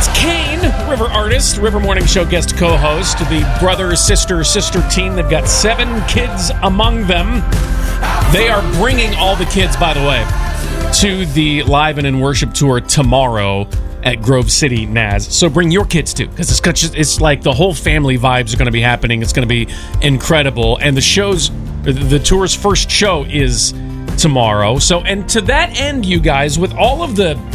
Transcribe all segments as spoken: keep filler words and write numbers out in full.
It's Kane, River artist, River Morning Show guest co-host, the brother, sister, sister team. They've got seven kids among them. They are bringing all the kids, by the way, to the Live and in Worship tour tomorrow at Grove City N A S. So bring your kids too, because it's, it's like the whole family vibes are going to be happening. It's going to be incredible. And the show's, the tour's first show is tomorrow. So, and to that end, you guys, with all of the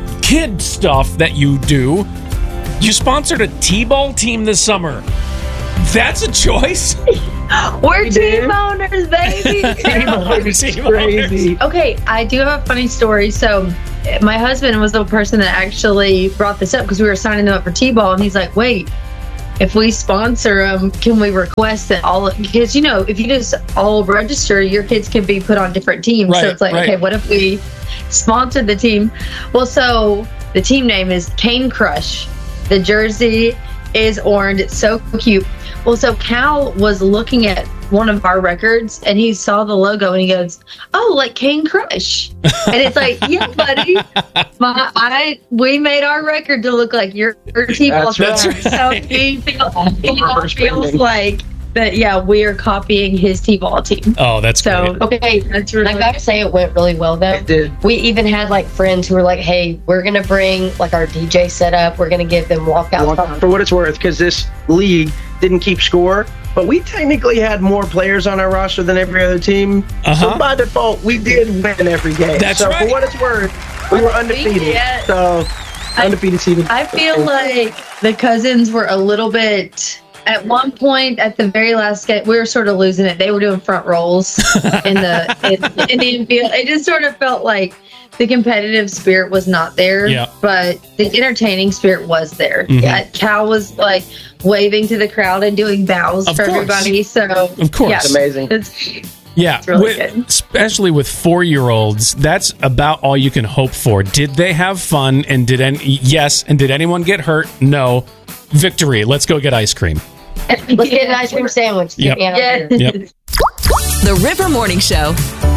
kid stuff that you do, you sponsored a T-ball team this summer. That's a choice. We're we team owners, baby. team owners, team crazy. Owners. Okay, I do have a funny story. So, my husband was the person that actually brought this up because we were signing them up for T-ball, and he's like, "Wait, if we sponsor them, can we request that all kids? You know, if you just all register, your kids can be put on different teams. Right, so it's like, right. okay, what if we sponsor the team? Well, so the team name is Cane Crush. The jersey is orange. It's so cute. Well, so Cal was looking at one of our records and he saw the logo and he goes, "Oh, like Cane Crush." And it's like, yeah, buddy, my, I we made our record to look like your, your T-ball. That's right. So he feels, he feels like that. Yeah, we are copying his T-ball team. Oh, that's so great. Okay, that's really I gotta say it went really well though. It did. We even had like friends who were like, "Hey, we're gonna bring like our D J setup. We're gonna give them walkout." For what it's worth, because this league didn't keep score, but we technically had more players on our roster than every other team. Uh-huh. So by default, we did win every game. That's so right. for what it's worth, we were undefeated. Yeah. So undefeated season. I feel like the Cousins were a little bit. At one point, at the very last game, we were sort of losing it. They were doing front rolls in the in, in the infield. It just sort of felt like the competitive spirit was not there, Yeah. but the entertaining spirit was there. Mhm. Yeah, Cal was like waving to the crowd and doing bows Of for course. everybody. So Of course. yeah, It's amazing. It's, Yeah, It's really with- good. especially with four-year-olds, that's about all you can hope for. Did they have fun? And did any? Yes. And did anyone get hurt? No. Victory. Let's go get ice cream. Let's get an ice cream sandwich. Yep. Get me out of yeah. here. Yep. The River Morning Show.